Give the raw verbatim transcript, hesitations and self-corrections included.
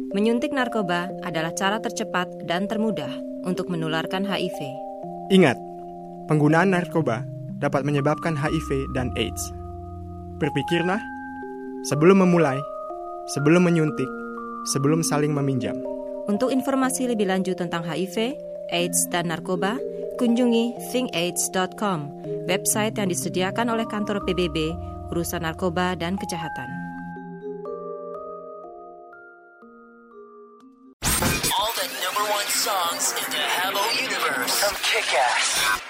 Menyuntik narkoba adalah cara tercepat dan termudah untuk menularkan H I V. Ingat, penggunaan narkoba dapat menyebabkan H I V dan AIDS. Berpikirlah sebelum memulai, sebelum menyuntik, sebelum saling meminjam. Untuk informasi lebih lanjut tentang H I V, AIDS, dan narkoba, kunjungi think aids dot com, website yang disediakan oleh kantor P B B, urusan narkoba dan kejahatan. All the number one songs in the Habbo universe from Kick-Ass.